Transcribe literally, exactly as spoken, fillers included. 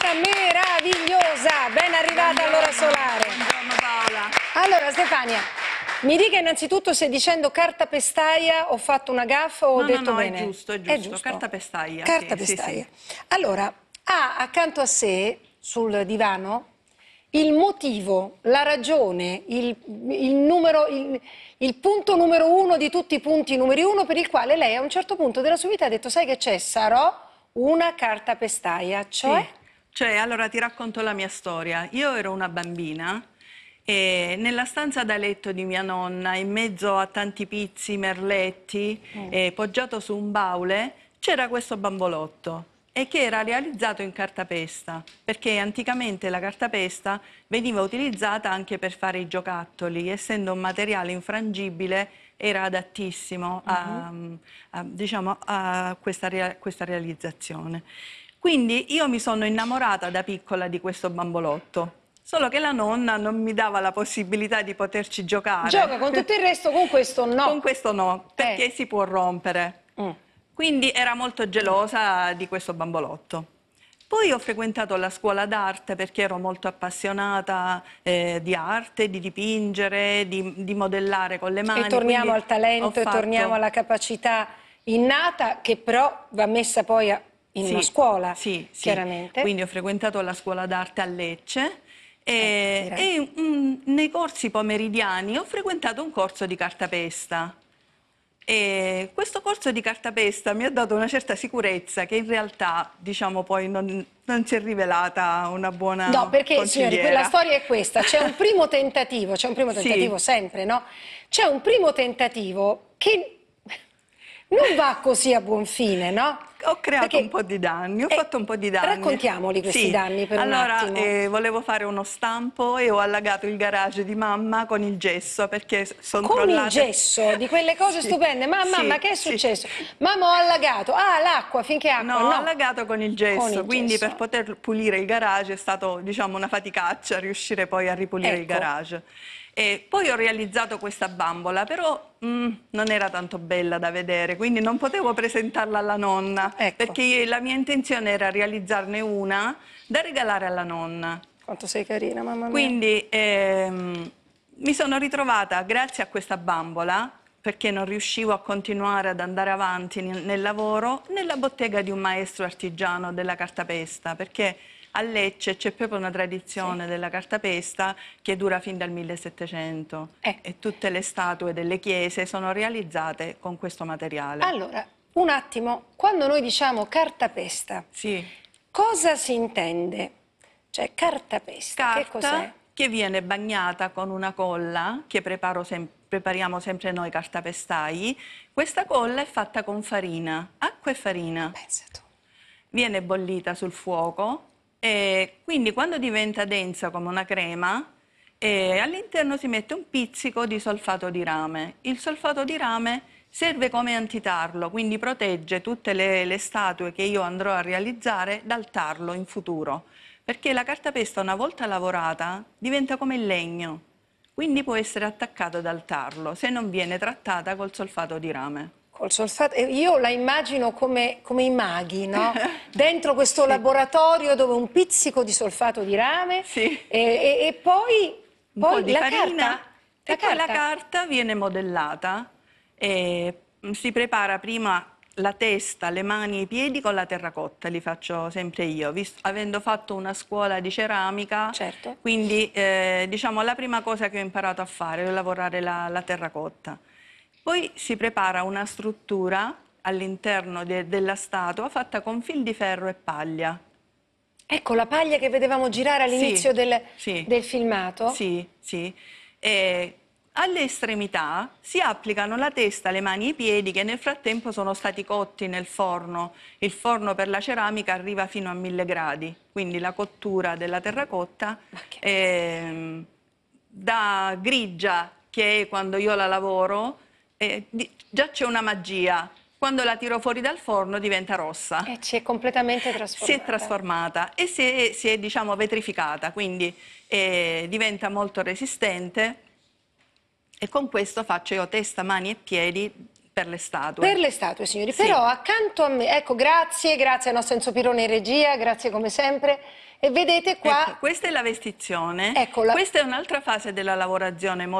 giornata meravigliosa, ben arrivata all'ora solare. Buongiorno Paola. Allora Stefania, mi dica innanzitutto se dicendo cartapestaia ho fatto una gaffa o ho no, detto no, no, bene. È giusto, è giusto, è giusto. Cartapestaia. Cartapestaia. Sì, sì, sì. Allora, ha accanto a sé, sul divano, il motivo, la ragione, il, il, numero, il, il punto numero uno di tutti i punti numeri uno per il quale lei a un certo punto della sua vita ha detto: sai che c'è? Sarò una cartapestaia, cioè? Sì. Cioè, allora ti racconto la mia storia. Io ero una bambina e nella stanza da letto di mia nonna, in mezzo a tanti pizzi, merletti, Mm. eh, poggiato su un baule, c'era questo bambolotto e che era realizzato in cartapesta, perché anticamente la cartapesta veniva utilizzata anche per fare i giocattoli, essendo un materiale infrangibile era adattissimo a, Mhm. a, diciamo, a questa, rea- questa realizzazione. Quindi io mi sono innamorata da piccola di questo bambolotto, solo che la nonna non mi dava la possibilità di poterci giocare. Gioca con tutto il resto, con questo no. Con questo no, perché Eh. si può rompere. Mm. Quindi era molto gelosa di questo bambolotto. Poi ho frequentato la scuola d'arte perché ero molto appassionata eh, di arte, di dipingere, di, di modellare con le mani. E torniamo Quindi al talento, ho e fatto... torniamo alla capacità innata che però va messa poi a, in Sì, una scuola, sì, sì. chiaramente. Quindi ho frequentato la scuola d'arte a Lecce Eh, e, e mm, nei corsi pomeridiani ho frequentato un corso di cartapesta. E questo corso di cartapesta mi ha dato una certa sicurezza che in realtà, diciamo, poi non, non si è rivelata una buona No, perché signori, consigliera. la storia è questa, c'è un primo tentativo, c'è un primo tentativo Sì. sempre, no? C'è un primo tentativo che non va così a buon fine, no? Ho creato Perché, un po' di danni, ho eh, fatto un po' di danni. Raccontiamoli questi Sì. danni per allora, un attimo. Eh, volevo fare uno stampo e ho allagato il garage di mamma con il gesso perché sono Con crollate. il gesso, di quelle cose Sì, stupende. Mamma, sì, ma che è sì. successo? Mamma, ho allagato. Ah, l'acqua, finché acqua? No, No, ho allagato con il gesso, con il quindi gesso. per poter pulire il garage è stato, diciamo, una faticaccia riuscire poi a ripulire Ecco. il garage. E poi ho realizzato questa bambola, però mm, non era tanto bella da vedere, quindi non potevo presentarla alla nonna, Ecco. perché la mia intenzione era realizzarne una da regalare alla nonna. Quanto sei carina, mamma mia. Quindi ehm, mi sono ritrovata, grazie a questa bambola, perché non riuscivo a continuare ad andare avanti nel, nel lavoro, nella bottega di un maestro artigiano della cartapesta, perché a Lecce c'è proprio una tradizione Sì. della cartapesta che dura fin dal millesettecento Eh. e tutte le statue delle chiese sono realizzate con questo materiale. Allora, un attimo, quando noi diciamo cartapesta, Sì. cosa si intende? Cioè, cartapesta, che cos'è? Carta che viene bagnata con una colla che preparo sem- prepariamo sempre noi cartapestai. Questa colla è fatta con farina, acqua e farina. Pensa tu. Viene bollita sul fuoco e quindi quando diventa densa come una crema eh, all'interno si mette un pizzico di solfato di rame. Il solfato di rame serve come antitarlo, quindi protegge tutte le, le statue che io andrò a realizzare dal tarlo in futuro. Perché la cartapesta una volta lavorata diventa come il legno, quindi può essere attaccata dal tarlo se non viene trattata col solfato di rame. Col solfato, eh, io la immagino come, come i maghi, no? Dentro questo Sì. laboratorio dove un pizzico di solfato di rame Sì. e, e- e poi, Un poi po' di la farina carta. e La poi la carta. carta viene modellata e mm, si prepara prima la testa, le mani e i piedi con la terracotta, li faccio sempre io, visto, avendo fatto una scuola di ceramica, Certo. quindi eh, diciamo la prima cosa che ho imparato a fare è lavorare la, la terracotta. Poi si prepara una struttura all'interno de- della statua fatta con fil di ferro e paglia. Ecco la paglia che vedevamo girare all'inizio Sì, del, sì. del filmato. Sì, sì. E alle estremità si applicano la testa, le mani e i piedi che nel frattempo sono stati cotti nel forno. Il forno per la ceramica arriva fino a mille gradi, quindi la cottura della terracotta eh, da grigia, che è quando io la lavoro, eh, di- già c'è una magia. Quando la tiro fuori dal forno diventa rossa. E si è completamente Si trasformata. è trasformata e si è, si è, diciamo, vetrificata, quindi eh, diventa molto resistente e con questo faccio io testa, mani e piedi per le statue. Per le statue, signori. Sì. Però accanto a me, ecco, grazie, grazie al nostro Enzo Pirone in regia, grazie come sempre. E vedete qua... Ecco, questa è la vestizione, Ecco, la- questa è un'altra fase della lavorazione